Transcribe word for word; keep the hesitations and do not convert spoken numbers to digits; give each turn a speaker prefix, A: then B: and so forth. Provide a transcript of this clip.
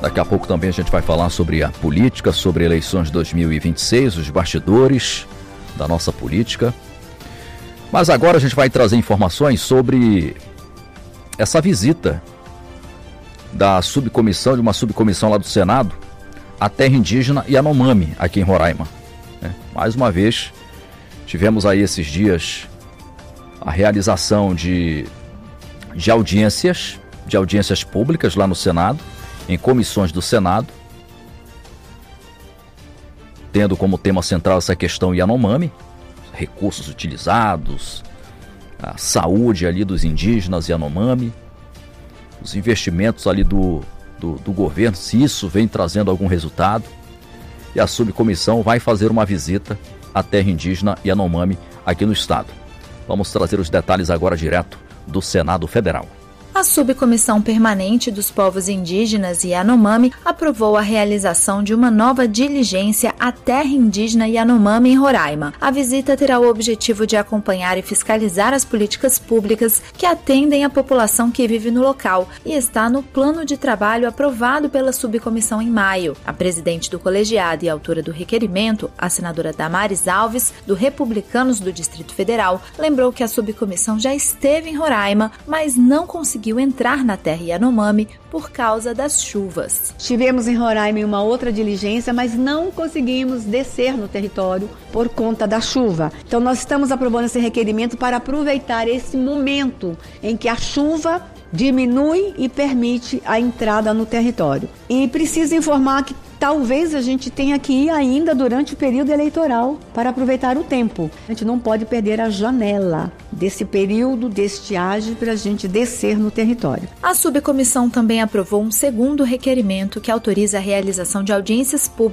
A: Daqui a pouco também a gente vai falar sobre a política, sobre eleições de dois mil e vinte e seis, os bastidores da nossa política. Mas agora a gente vai trazer informações sobre essa visita da subcomissão, de uma subcomissão lá do Senado, à terra indígena Yanomami, aqui em Roraima. Mais uma vez, tivemos aí esses dias a realização de, de audiências, de audiências públicas lá no Senado, em comissões do Senado, tendo como tema central essa questão Yanomami, recursos utilizados, a saúde ali dos indígenas Yanomami, os investimentos ali do, do, do governo, se isso vem trazendo algum resultado. E a subcomissão vai fazer uma visita à terra indígena Yanomami aqui no estado. Vamos trazer os detalhes agora direto do Senado Federal.
B: A Subcomissão Permanente dos Povos Indígenas Yanomami aprovou a realização de uma nova diligência à terra indígena Yanomami em Roraima. A visita terá o objetivo de acompanhar e fiscalizar as políticas públicas que atendem a população que vive no local e está no plano de trabalho aprovado pela subcomissão em maio. A presidente do colegiado e autora do requerimento, a senadora Damares Alves, do Republicanos do Distrito Federal, lembrou que a subcomissão já esteve em Roraima, mas não conseguiu entrar na terra Yanomami por causa das chuvas.
C: Estivemos em Roraima em uma outra diligência, mas não conseguimos descer no território por conta da chuva. Então nós estamos aprovando esse requerimento para aproveitar esse momento em que a chuva diminui e permite a entrada no território. E preciso informar que talvez a gente tenha que ir ainda durante o período eleitoral para aproveitar o tempo. A gente não pode perder a janela desse período de estiagem para a gente descer no território.
B: A subcomissão também aprovou um segundo requerimento que autoriza a realização de audiências públicas